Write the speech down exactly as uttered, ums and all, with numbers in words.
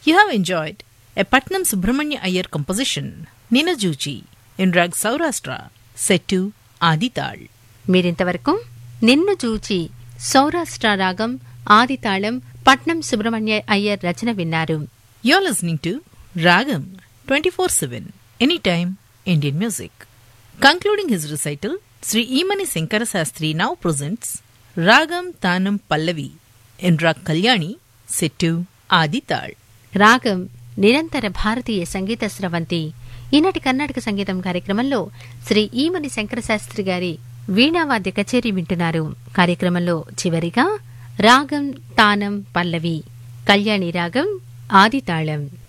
You have enjoyed a Patnam Subramanya Iyer composition, Ninajoochi, in Rag Saurashtra, set to Adital. మీరింతవరకు నిన్ను జూచి సౌరాష్ట్ర రాగం ఆదితాళం పట్నం సుబ్రహ్మణ్య అయ్యర్ రచన విన్నారు. You're listening to Ragam twenty-four seven, anytime Indian music. Concluding his recital, Sri Emani Sankara Sastri now presents Ragam Tanam Pallavi in Rag Kalyani, set to Adital. రాగం నిరంతర భారతీయ సంగీత స్రవంతి. ఈనాటి కర్ణాటక సంగీతం కార్యక్రమంలో శ్రీ ఈమని శంకరశాస్త్రి గారి వీణావాద్య కచేరీ వింటున్నారు. కార్యక్రమంలో చివరిగా రాగం తానం పల్లవి, కళ్యాణి రాగం ఆదితాళం.